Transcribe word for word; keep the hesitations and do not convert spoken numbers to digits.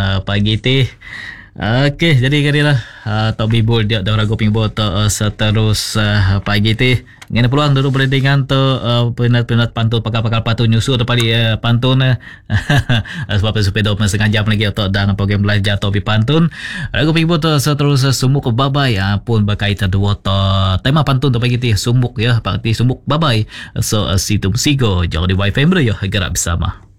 uh, pagi ti. Okey, jadi kadilah uh, Tok Bibul dia dah ragu pingbo to uh, seterus uh, pagi ti. Ngene peluang dulu boleh dengan to uh, penat-penat pantun pakar-pakar pantun nyusul tu pali uh, pantun uh, sebab sepeda pun setengah jam lagi untuk dan program belajar topi pantun. Ragu pingbo to seterus uh, sumuk babai uh, pun berkaitan dua to tema pantun tu pagi ti sumuk ya, pagi sumuk babai. So uh, situm sigo jangan di wifi bro ya gerak bersama.